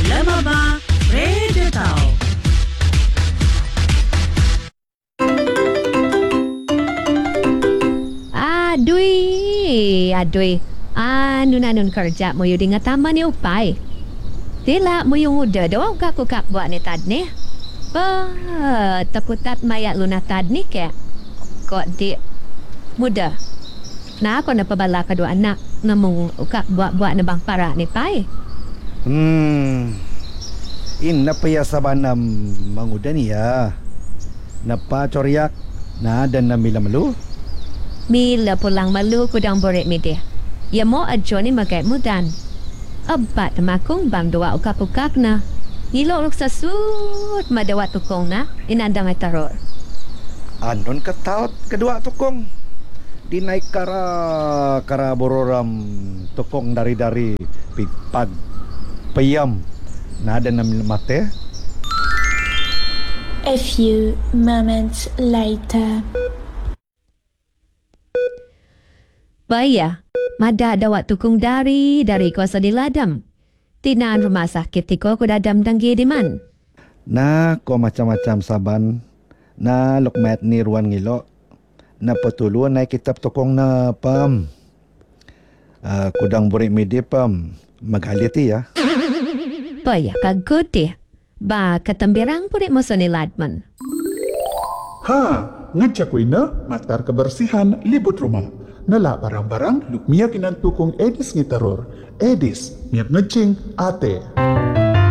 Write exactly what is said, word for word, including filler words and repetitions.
Lemaba Radio Tau. Aduy, aduy. Anu na nun kerja mo yung nga tama ni upay. Tila mo yung uda daw ang kakukak buat ni tad ni. Pa, taputat mayat lunatad ni ke. Kok di muda. Na ako napabala ka do anak na mong ukak buat-buat na bang para ni pay. Hmm. In napaya sabanam manguda niya. Napachoryak na dan na mila malu. Mila pulang malu ko dang boret mi de. Ya mo adjo ni magay mudan. Abat makong bang dua ukak-ukak na. Nilolok sa sud madawat tukong na inandang ay taror. Anon kataot kedua tukong. Dinay kara kara bororam tukong dari-dari pigpag payam na dan na mate. A few moments later. Baya, mada dawat tukong dari dari ko sa diladam. Tinaan rumah sakit tiko ko dadam danggi di man. Na ko macam-macam saban na lokmat ni ruan ngilo. Na patuluan na kitab tukong na pam. Uh, kudang burik midi pam. Maghaliti ya. Baya, kagod eh. Ba, katambirang purit mo sa niladman. Ha, ngadya ko ina, matar kebersihan libut rumah. Nala barang-barang lukmia kinantukong edis ngitaror. Edis, miyak ngecing ate.